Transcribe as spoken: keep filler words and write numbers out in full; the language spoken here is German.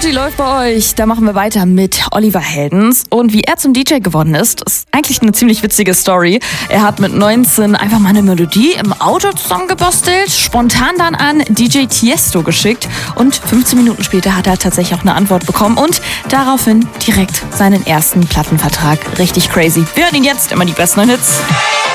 Party läuft bei euch. Da machen wir weiter mit Oliver Heldens. Und wie er zum D J geworden ist, ist eigentlich eine ziemlich witzige Story. Er hat mit neunzehn einfach mal eine Melodie im Auto zusammengebastelt, spontan dann an D J Tiesto geschickt und fünfzehn Minuten später hat er tatsächlich auch eine Antwort bekommen und daraufhin direkt seinen ersten Plattenvertrag. Richtig crazy. Wir hören ihn jetzt, immer die besten neuen Hits.